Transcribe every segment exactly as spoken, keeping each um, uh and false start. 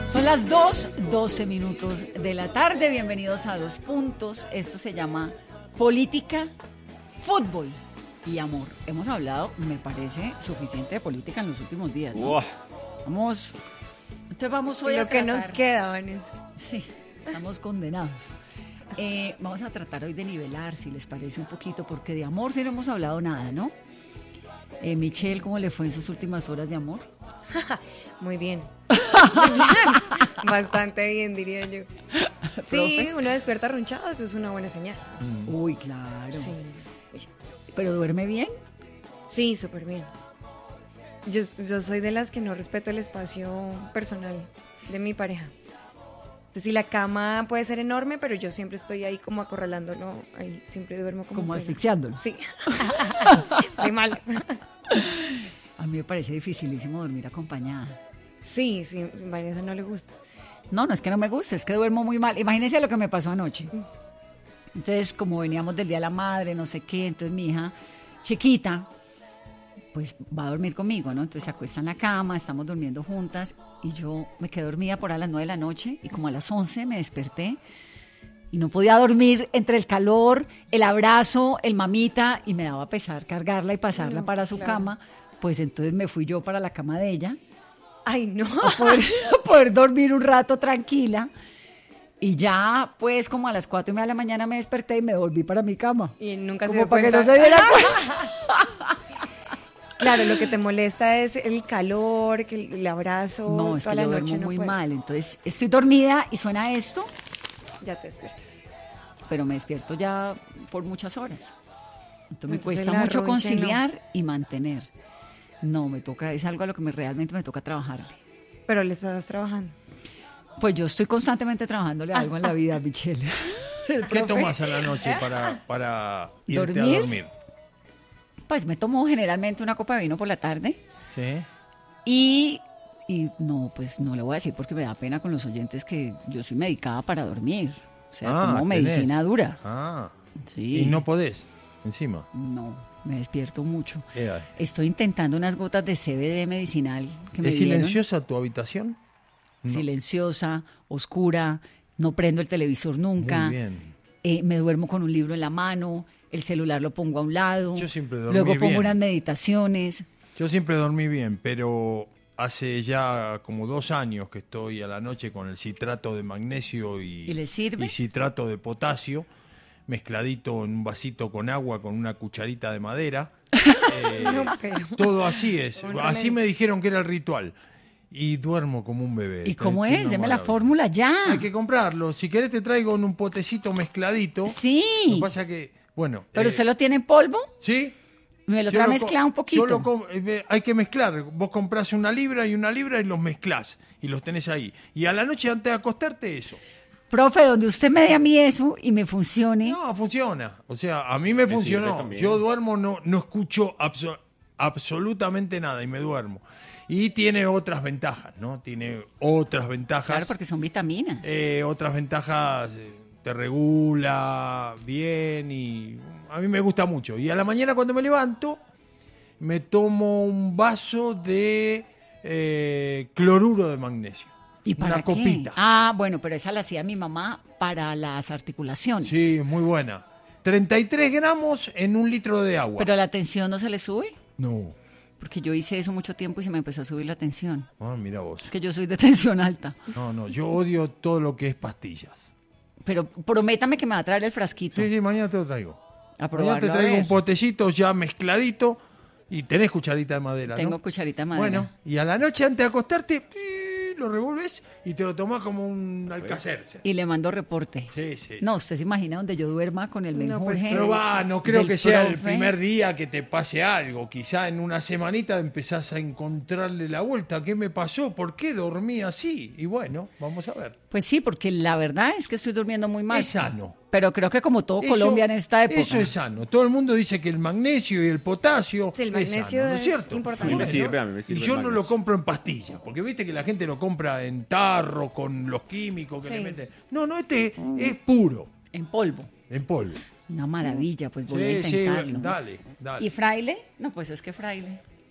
Son las dos, doce minutos de la tarde. Bienvenidos a Dos Puntos. Esto se llama Política, Fútbol y Amor. Hemos hablado, me parece, suficiente de política en los últimos días, ¿no? Wow. Vamos, entonces vamos hoy Lo a que tratar... nos queda, Vanessa. Sí, estamos condenados. Eh, vamos a tratar hoy de nivelar, si les parece un poquito, porque de amor sí no hemos hablado nada, ¿no? Eh, Michelle, ¿cómo le fue en sus últimas horas de amor? Muy bien. Bastante bien, diría yo. Sí, ¿Profe? uno despierta arrunchado, eso es una buena señal. Uy, claro. Sí, ¿Pero duerme bien? sí, súper bien. Yo, yo soy de las que no respeto el espacio personal de mi pareja. Entonces, si la cama puede ser enorme, pero yo siempre estoy ahí como acorralándolo, ahí siempre duermo como... Como pena. asfixiándolo. Sí. De malas. A mí me parece dificilísimo dormir acompañada. Sí, sí, a Vanessa no le gusta. No, no es que no me guste, es que duermo muy mal. Imagínense lo que me pasó anoche. Entonces, como veníamos del Día de la Madre, no sé qué, entonces mi hija chiquita, pues va a dormir conmigo, ¿no? Entonces se acuesta en la cama, estamos durmiendo juntas y yo me quedé dormida por a las nueve de la noche y como a las once me desperté y no podía dormir entre el calor, el abrazo, el mamita y me daba pesar cargarla y pasarla No, para su claro. cama. Pues entonces me fui yo para la cama de ella Ay, no. a poder, a poder dormir un rato tranquila. Y ya, pues, como a las cuatro y media de la mañana me desperté y me volví para mi cama. Y nunca se Como dio para que cuenta. no se diera cuenta. Claro, lo que te molesta es el calor, que el, el abrazo. No, es toda que la yo noche duermo no muy puedes. mal. Entonces, estoy dormida y suena esto, Ya te despiertas. pero me despierto ya por muchas horas. Entonces, me Entonces, cuesta la mucho roncha, conciliar y mantener. No, me toca, es algo a lo que me, realmente me toca trabajarle. Pero le estás trabajando. Pues yo estoy constantemente trabajándole algo en la vida, Michelle. El ¿Qué profe, tomas a la noche para, para irte ¿Dormir? a dormir? Pues me tomo generalmente una copa de vino por la tarde. Sí. Y, y no, pues no le voy a decir porque me da pena con los oyentes que yo soy medicada para dormir. O sea, Ah, tomo tenés. medicina dura. Ah. Sí. Y no podés, encima. No, me despierto mucho. Eh, ay. Estoy intentando unas gotas de C B D medicinal que me ¿Es dieron. silenciosa tu habitación? No. Silenciosa, oscura, no prendo el televisor nunca. Muy bien. Eh, me duermo con un libro en la mano, el celular lo pongo a un lado. Yo siempre dormí Luego pongo bien. unas meditaciones. Yo siempre dormí bien, pero hace ya como dos años que estoy a la noche con el citrato de magnesio y, ¿Y le sirve? y citrato de potasio, mezcladito en un vasito con agua con una cucharita de madera. Eh, No, pero- todo así es. Un Así remedio. me dijeron que era el ritual. Y duermo como un bebé. ¿Y cómo una es? Deme la maravilla. fórmula ya. Hay que comprarlo. Si querés te traigo en un potecito mezcladito. Lo Sí. que pasa que, bueno. ¿Pero eh, usted lo tiene en polvo? ¿Sí? Me lo Yo trae co- mezclado un poquito. yo lo com- eh, hay que mezclar. Vos comprás una libra y una libra y los mezclás. Y los tenés ahí. Y a la noche antes de acostarte, eso. Profe, donde usted me dé a mí eso y me funcione. No, funciona. O sea, a mí me sirve funcionó. también. Yo duermo, no, no escucho abso- absolutamente nada y me duermo. Y tiene otras ventajas, ¿no? Tiene otras ventajas. Claro, porque son vitaminas. Eh, otras ventajas, eh, te regula bien y a mí me gusta mucho. Y a la mañana cuando me levanto, me tomo un vaso de eh, cloruro de magnesio. ¿Y para una qué? copita. Ah, bueno, pero esa la hacía mi mamá para las articulaciones. Sí, muy buena. treinta y tres gramos en un litro de agua. ¿Pero la tensión no se le sube? No. Porque yo hice eso mucho tiempo y se me empezó a subir la tensión. Ah, mira vos. Es que yo soy de tensión alta. No, no, yo odio todo lo que es pastillas. Pero prométame que me va a traer el frasquito. Sí, sí, mañana te lo traigo. A Mañana probarlo, te a traigo ver. un potecito ya mezcladito y tenés cucharita de madera, Tengo ¿no? cucharita de madera. Bueno, y a la noche antes de acostarte, pi, lo revuelves y te lo tomás como un alcacerse. Y le mando reporte. Sí, sí. No, usted se imagina donde yo duerma con el No, pues, menjurje Pero va, no creo del que sea el profe. primer día que te pase algo. Quizá en una semanita empezás a encontrarle la vuelta. ¿Qué me pasó? ¿Por qué dormí así? Y bueno, vamos a ver. Pues sí, porque la verdad es que estoy durmiendo muy mal. Es sano. Pero creo que como todo Eso- Colombia en esta época. Eso es sano. Todo el mundo dice que el magnesio y el potasio Sí, el es magnesio sano, ¿no es es cierto? importante. A mí me sirve, a mí me sirve Y el yo no lo magnesio. compro en pastillas, porque viste que la gente lo compra en tarro con los químicos que Sí. le meten. No, no, este es puro, En polvo. en polvo. Una maravilla, pues voy a Sí, sí, intentarlo. dale, dale. ¿Y fraile? No, pues es que fraile.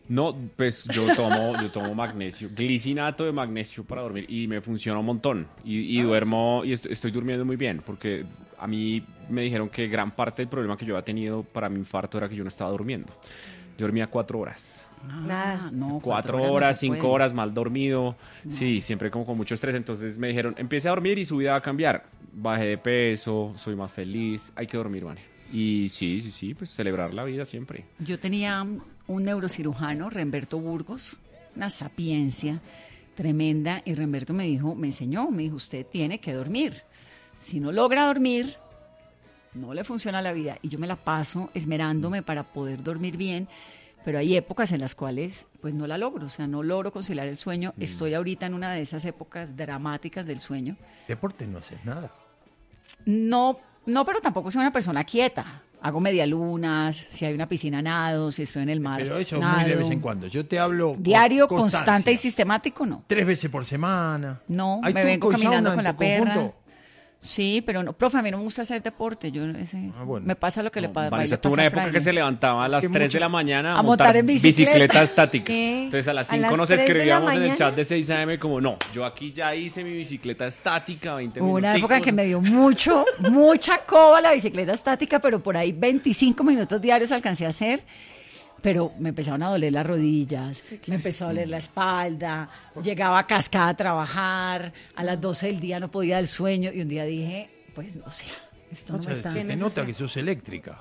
No, pues yo tomo, yo tomo magnesio, glicinato de magnesio para dormir y me funciona un montón. Y, y duermo, y est- estoy durmiendo muy bien, porque a mí me dijeron que gran parte del problema que yo había tenido para mi infarto era que yo no estaba durmiendo. Yo dormía cuatro horas. Ah, Nada. no, Cuatro no horas, se cinco puede. horas, mal dormido. Sí, siempre como con mucho estrés. Entonces me dijeron, empiece a dormir y su vida va a cambiar. Bajé de peso, soy más feliz. Hay que dormir, Vane. Y sí, sí, sí, pues celebrar la vida siempre. Yo tenía un neurocirujano, Remberto Burgos, una sapiencia tremenda, y Remberto me dijo, me enseñó, me dijo, usted tiene que dormir. Si no logra dormir, no le funciona la vida. Y yo me la paso esmerándome para poder dormir bien, pero hay épocas en las cuales pues no la logro, o sea, no logro conciliar el sueño. Estoy ahorita en una de esas épocas dramáticas del sueño. Deporte no haces nada. No, no, pero tampoco soy una persona quieta. Hago medialunas, si hay una piscina nado, si estoy en el mar. Pero eso nado. muy de vez en cuando. Yo te hablo. Diario, con constancia. constante y sistemático, no. Tres veces por semana. No, ¿Hay me turco vengo y caminando sauna con en la tu perra. conjunto? Sí, pero no, profe, a mí no me gusta hacer deporte. Yo ese, Ah, bueno. me pasa lo que le No, pa- Vanessa le tuvo pasa una a época Fraile. que se levantaba a las Que tres mucho- de la mañana a, a montar en bicicleta. estática. ¿Qué? Entonces a las ¿A cinco las nos tres de la escribíamos en el mañana? chat de seis a eme como, no, yo aquí ya hice mi bicicleta estática, veinte Hubo minutos. una época en que me dio mucho, mucha coba la bicicleta estática, pero por ahí veinticinco minutos diarios alcancé a hacer. Pero me empezaron a doler las rodillas, me empezó a doler la espalda, llegaba cascada a trabajar, a las doce del día no podía del sueño, y un día dije, pues no sé, esto O no sea, me está... se te nota que sos eléctrica.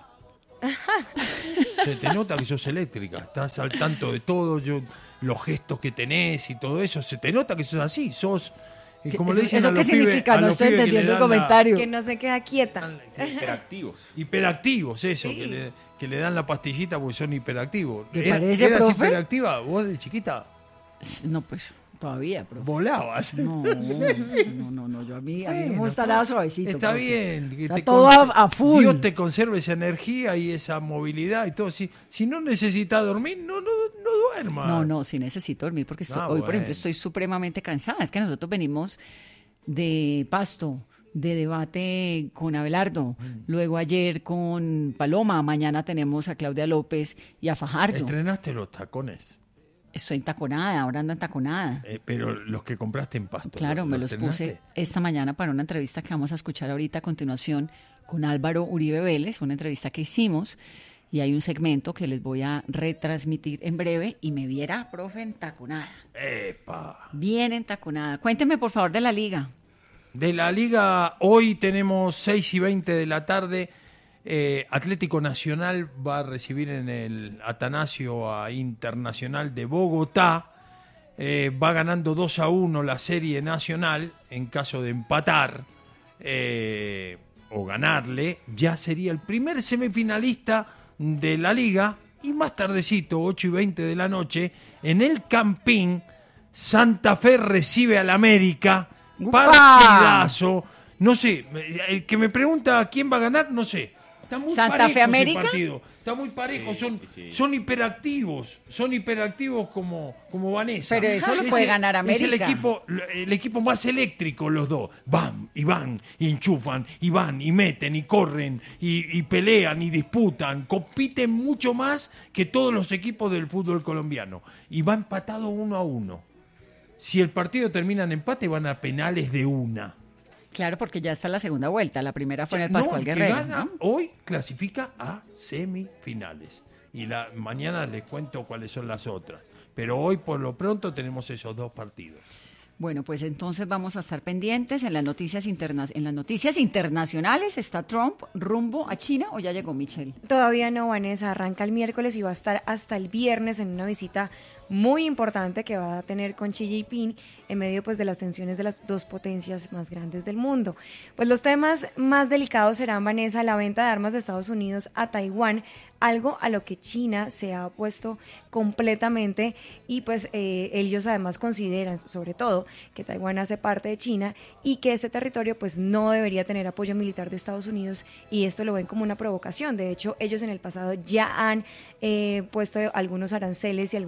Se te nota que sos eléctrica. Estás al tanto de todo, yo, los gestos que tenés y todo eso. Se te nota que sos así. Sos, eh, como ¿Eso, le dicen eso a qué los pibes- significa? a No los estoy pibes que le entendiendo el dan la- comentario. Que no se queda quieta. Hiperactivos. Hiperactivos, eso, Sí. que, le, que le dan la pastillita porque son hiperactivos. ¿Te ¿Era- parece, ¿Eras profe? hiperactiva? ¿Vos de chiquita? No, pues todavía, profe. Volabas. No, no, no, no, yo a mí, a mí Bueno, me gusta está- nada suavecito. Está profe. bien. que Está te todo conse- a, a full. Dios te conserve esa energía y esa movilidad y todo. Si, si no necesitas dormir, no, no, no duermas. No, no, sí necesito dormir porque estoy- Ah, hoy, por bueno. ejemplo, estoy supremamente cansada. Es que nosotros venimos de Pasto, de debate con Abelardo, Mm. luego ayer con Paloma, mañana tenemos a Claudia López y a Fajardo. Estrenaste los tacones, Estoy entaconada, ahora ando entaconada. eh, pero los que compraste en Pasto. Claro, me los estrenaste? puse esta mañana para una entrevista que vamos a escuchar ahorita a continuación con Álvaro Uribe Vélez, una entrevista que hicimos, y hay un segmento que les voy a retransmitir en breve, y me viera, profe, entaconada, Epa. bien entaconada. Cuénteme, por favor, de la liga. De la liga, hoy tenemos seis y veinte de la tarde. eh, Atlético Nacional va a recibir en el Atanasio a Internacional de Bogotá. Eh, va ganando dos a uno la serie nacional. En caso de empatar eh, o ganarle, ya sería el primer semifinalista de la liga. Y más tardecito, ocho y veinte de la noche, en el Campín, Santa Fe recibe al América. ¡Upa! Partidazo. No sé, el que me pregunta quién va a ganar, no sé. Está muy ¿Santa parejo Fe ese América? partido. Está muy parejo, Sí, son, sí, sí. son hiperactivos, son hiperactivos como, como Vanessa. Pero eso lo Ese- puede ganar Es el América. equipo, el equipo más eléctrico, los dos. Van, y van, y enchufan, y van, y meten, y corren, y, y pelean, y disputan. Compiten mucho más que todos los equipos del fútbol colombiano. Y va empatado uno a uno. Si el partido termina en empate, van a penales de una. Claro, porque ya está la segunda vuelta. La primera fue en el No, Pascual el que Guerrero. gana ¿no? hoy clasifica a semifinales. Y la mañana les cuento cuáles son las otras. Pero hoy, por lo pronto, tenemos esos dos partidos. Bueno, pues entonces vamos a estar pendientes en las noticias interna en las noticias internacionales. ¿Está Trump rumbo a China o ya llegó Michelle? Todavía no, Vanessa. Arranca el miércoles y va a estar hasta el viernes en una visita muy importante que va a tener con Xi Jinping en medio pues de las tensiones de las dos potencias más grandes del mundo. Pues los temas más delicados serán, Vanessa, la venta de armas de Estados Unidos a Taiwán, algo a lo que China se ha opuesto completamente, y pues eh, ellos además consideran sobre todo que Taiwán hace parte de China y que este territorio pues no debería tener apoyo militar de Estados Unidos, y esto lo ven como una provocación. De hecho, ellos en el pasado ya han eh, puesto algunos aranceles y algunas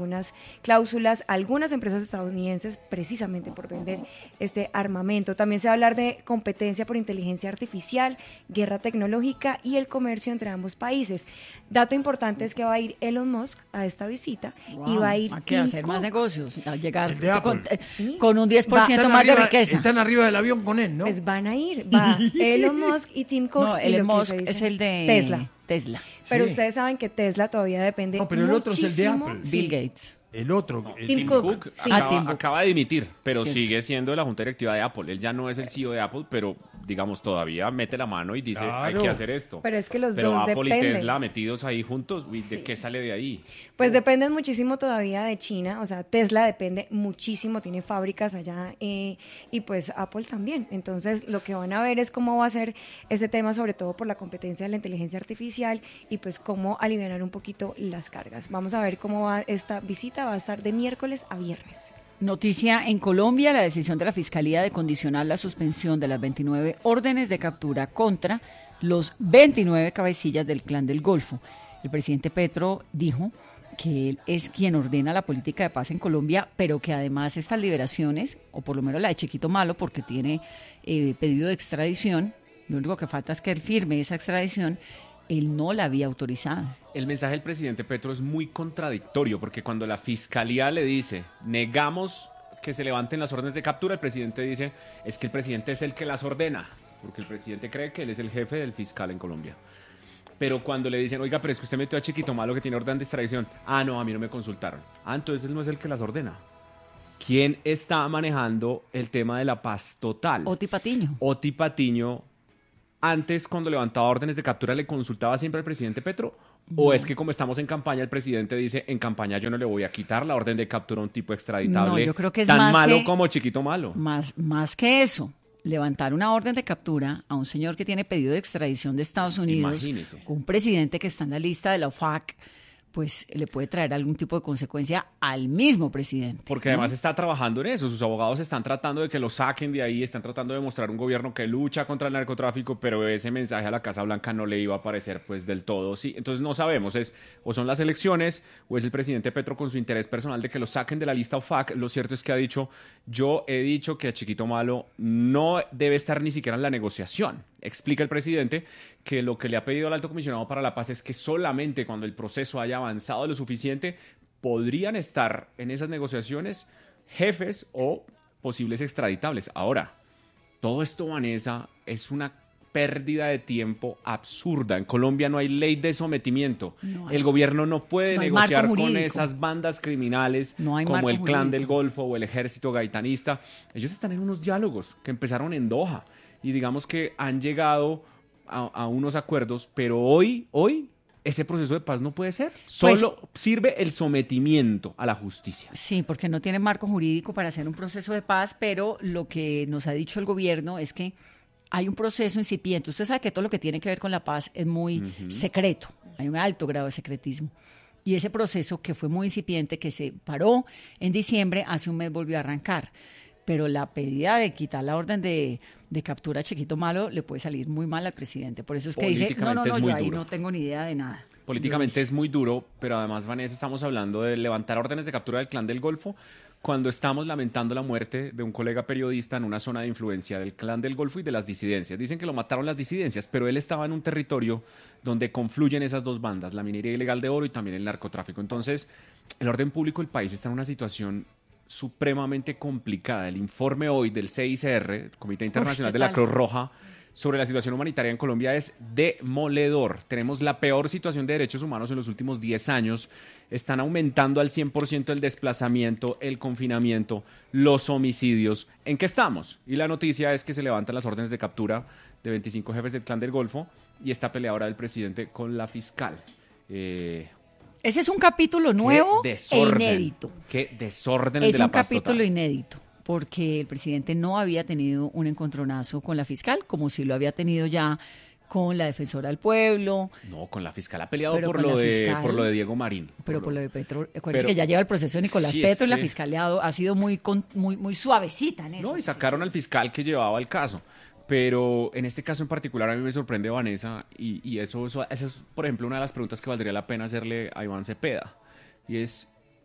cláusulas a algunas empresas estadounidenses precisamente por vender este armamento. También se va a hablar de competencia por inteligencia artificial, guerra tecnológica y el comercio entre ambos países. Dato importante es que va a ir Elon Musk a esta visita Wow, y va a ir ¿a qué? Tim Hacer más Cook. negocios, a llegar El de Apple. con, eh, Sí. con un diez por ciento Están más arriba- de riqueza. Están arriba del avión con él, ¿no? Pues van a ir, va Elon Musk y Tim Cook. No, y Elon lo que Musk se dice, es el de Tesla. Tesla. Pero Sí. ustedes saben que Tesla todavía depende No, pero el otro es el de muchísimo- Apple. sí. Bill Gates. El otro. el- Tim Tim Cook, Cook, sí. Ah, acaba, Tim Cook. acaba de dimitir, pero Cierto. sigue siendo de la junta directiva de Apple. Él ya no es el C E O de Apple, pero digamos todavía mete la mano y dice hay Claro. que hacer esto. Pero es que los Pero dos Apple dependen. y Tesla metidos ahí juntos, uy, ¿de Sí. qué sale de ahí? Pues dependen muchísimo todavía de China, o sea, Tesla depende muchísimo, tiene fábricas allá eh, y pues Apple también. Entonces lo que van a ver es cómo va a ser ese tema, sobre todo por la competencia de la inteligencia artificial y pues cómo aliviar un poquito las cargas. Vamos a ver cómo va esta visita, va a estar de miércoles a viernes. Noticia en Colombia, la decisión de la Fiscalía de condicionar la suspensión de las veintinueve órdenes de captura contra los veintinueve cabecillas del Clan del Golfo. El presidente Petro dijo que él es quien ordena la política de paz en Colombia, pero que además estas liberaciones, o por lo menos la de Chiquito Malo, porque tiene eh, pedido de extradición, lo único que falta es que él firme esa extradición, él no la había autorizado. El mensaje del presidente Petro es muy contradictorio, porque cuando la fiscalía le dice, negamos que se levanten las órdenes de captura, el presidente dice, es que el presidente es el que las ordena, porque el presidente cree que él es el jefe del fiscal en Colombia. Pero cuando le dicen, oiga, pero es que usted metió a Chiquito Malo que tiene orden de extradición, ah, no, a mí no me consultaron. Ah, entonces él no es el que las ordena. ¿Quién está manejando el tema de la paz total? Oti Patiño. Oti Patiño, antes cuando levantaba órdenes de captura, ¿le consultaba siempre al presidente Petro? ¿O es que como estamos en campaña, el presidente dice, en campaña yo no le voy a quitar la orden de captura a un tipo extraditable No, yo creo que es tan más malo que- como Chiquito Malo? Más, más que eso, levantar una orden de captura a un señor que tiene pedido de extradición de Estados Unidos, Imagínese. con un presidente que está en la lista de la O F A C, pues le puede traer algún tipo de consecuencia al mismo presidente. Porque ¿no? además está trabajando en eso. Sus abogados están tratando de que lo saquen de ahí, están tratando de mostrar un gobierno que lucha contra el narcotráfico, pero ese mensaje a la Casa Blanca no le iba a parecer pues del todo. Sí, entonces no sabemos, es o son las elecciones o es el presidente Petro con su interés personal de que lo saquen de la lista O F A C. Lo cierto es que ha dicho, yo he dicho que a Chiquito Malo no debe estar ni siquiera en la negociación. Explica el presidente que lo que le ha pedido al Alto Comisionado para la Paz es que solamente cuando el proceso haya avanzado lo suficiente podrían estar en esas negociaciones jefes o posibles extraditables. Ahora, todo esto, Vanessa, es una pérdida de tiempo absurda. En Colombia no hay ley de sometimiento. No hay. El gobierno no puede No hay negociar marco con jurídico. esas bandas criminales No hay como marco el Clan del jurídico. Golfo o el Ejército Gaitanista. Ellos están en unos diálogos que empezaron en Doha y digamos que han llegado a, a unos acuerdos, pero hoy, hoy ese proceso de paz no puede ser. Solo sirve el sometimiento a la justicia. Sí, porque no tiene marco jurídico para hacer un proceso de paz, pero lo que nos ha dicho el gobierno es que hay un proceso incipiente. Usted sabe que todo lo que tiene que ver con la paz es muy secreto, hay un alto grado de secretismo. Y ese proceso que fue muy incipiente, que se paró en diciembre, hace un mes volvió a arrancar. Pero la pedida de quitar la orden de, de captura a Chiquito Malo le puede salir muy mal al presidente. Por eso es que dice, no, no, Políticamente no, es yo muy ahí duro. no tengo ni idea de nada. Políticamente Lo es muy duro, pero además, Vanessa, estamos hablando de levantar órdenes de captura del Clan del Golfo cuando estamos lamentando la muerte de un colega periodista en una zona de influencia del Clan del Golfo y de las disidencias. Dicen que lo mataron las disidencias, pero él estaba en un territorio donde confluyen esas dos bandas, la minería ilegal de oro y también el narcotráfico. Entonces, el orden público del país está en una situación supremamente complicada. El informe hoy del C I C R, el Comité Internacional Uf, de ¿qué la tal? Cruz Roja, sobre la situación humanitaria en Colombia es demoledor. Tenemos la peor situación de derechos humanos en los últimos diez años. Están aumentando al cien por ciento el desplazamiento, el confinamiento, los homicidios. ¿En qué estamos? Y la noticia es que se levantan las órdenes de captura de veinticinco jefes del Clan del Golfo y esta pelea ahora del presidente con la fiscal. Eh, Ese es un capítulo nuevo qué e desorden, inédito. Qué desorden el Es de la un paz capítulo total. inédito, porque el presidente no había tenido un encontronazo con la fiscal, como si lo había tenido ya con la defensora del pueblo, No, con la fiscal ha peleado Pero por con lo, la de, fiscal- por lo de Diego Marín. pero por lo de Petro. Acuérdense Pero- que ya lleva el proceso de Nicolás Sí, es Petro y la que- fiscal le ha, dado- ha sido muy, con- muy, muy suavecita en eso. No, y sacaron al fiscal que llevaba el caso. Pero en este caso en particular a mí me sorprende, Vanessa, y, y eso, eso, eso es, por ejemplo, una de las preguntas que valdría la pena hacerle a Iván Cepeda. Y es,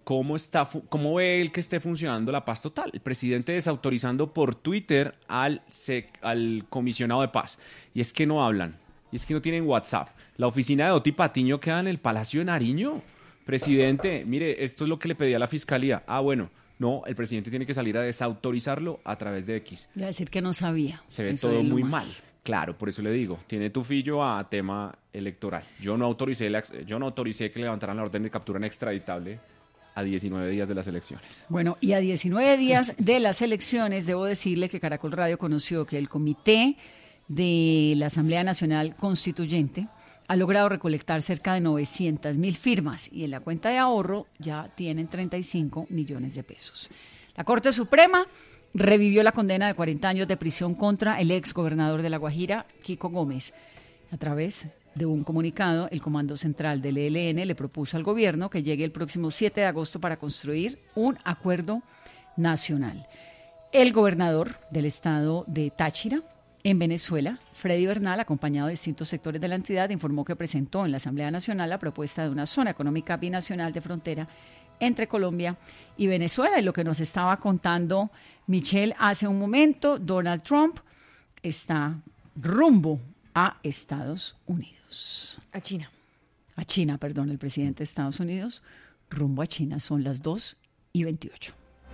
cómo, está, fu- cómo ve él que esté funcionando la paz total. El presidente desautorizando por Twitter al, sec- al comisionado de paz. Y es que no hablan, y es que no tienen WhatsApp. La oficina de Oti Patiño queda en el Palacio de Nariño. Presidente, mire, esto es lo que le pedía la fiscalía. Ah, bueno, no, el presidente tiene que salir a desautorizarlo a través de X. Voy a decir que no sabía. Se ve Eso todo es lo muy más. mal. Claro, por eso le digo, tiene tufillo a tema electoral. Yo no autoricé, la ex- yo no autoricé que levantaran la orden de captura en extraditable a diecinueve días de las elecciones. Bueno, y a diecinueve días de las elecciones, debo decirle que Caracol Radio conoció que el comité de la Asamblea Nacional Constituyente ha logrado recolectar cerca de novecientas mil firmas y en la cuenta de ahorro ya tienen treinta y cinco millones de pesos. La Corte Suprema revivió la condena de cuarenta años de prisión contra el ex gobernador de La Guajira, Kiko Gómez. A través de un comunicado, el Comando Central del E L N le propuso al gobierno que llegue el próximo siete de agosto para construir un acuerdo nacional. El gobernador del estado de Táchira, en Venezuela, Freddy Bernal, acompañado de distintos sectores de la entidad, informó que presentó en la Asamblea Nacional la propuesta de una zona económica binacional de frontera entre Colombia y Venezuela. Y lo que nos estaba contando Michelle hace un momento, Donald Trump está rumbo a Estados Unidos. A China. A China, perdón, el presidente de Estados Unidos, rumbo a China. Son las dos y veintiocho.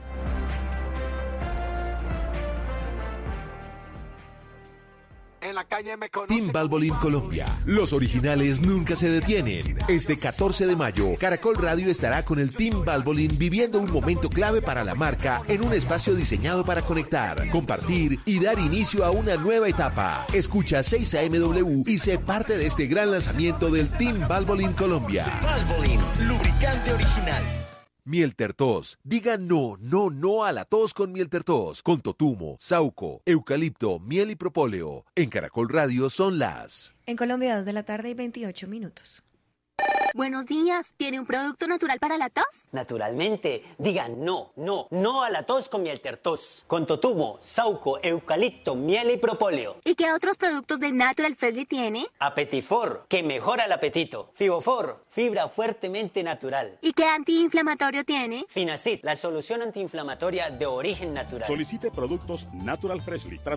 Team Valvoline Colombia. Los originales nunca se detienen. Este catorce de mayo, Caracol Radio estará con el Team Valvoline viviendo un momento clave para la marca en un espacio diseñado para conectar, compartir y dar inicio a una nueva etapa. Escucha seis A M W y sé parte de este gran lanzamiento del Team Valvoline Colombia. Valvoline, lubricante original. Miel Tertos. Diga no, no, no a la tos con Miel Tertos. Con totumo, sauco, eucalipto, miel y propóleo. En Caracol Radio son las... En Colombia, dos de la tarde y veintiocho minutos. Buenos días, ¿tiene un producto natural para la tos? Naturalmente, digan no, no, no a la tos con Miel Tertos. Con totumo, sauco, eucalipto, miel y propóleo. ¿Y qué otros productos de Natural Freshly tiene? Apetifor, que mejora el apetito. Fibofor, fibra fuertemente natural. ¿Y qué antiinflamatorio tiene? Finacid, la solución antiinflamatoria de origen natural. Solicite productos Natural Freshly.